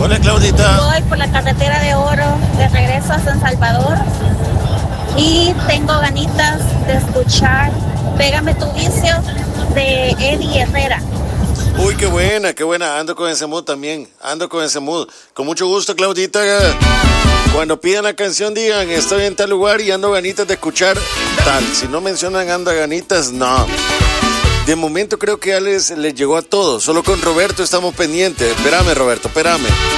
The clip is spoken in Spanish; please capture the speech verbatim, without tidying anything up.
Hola, Claudita. Voy por la carretera de Oro de regreso a San Salvador y tengo ganitas de escuchar Pégame tu vicio de Eddie Herrera. Uy, qué buena, qué buena. Ando con ese mood también. Ando con ese mood. Con mucho gusto, Claudita. Cuando pidan la canción, digan, estoy en tal lugar y ando ganitas de escuchar tal. Si no mencionan ando a ganitas, no. De momento creo que ya les, les llegó a todos. Solo con Roberto estamos pendientes. Espérame, Roberto, espérame.